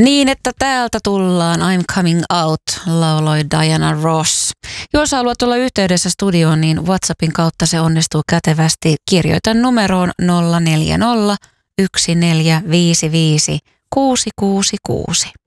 Niin, että täältä tullaan, I'm coming out, lauloi Diana Ross. Jos haluat olla yhteydessä studioon, niin WhatsAppin kautta se onnistuu kätevästi. Kirjoita numeroon 040 1455 666.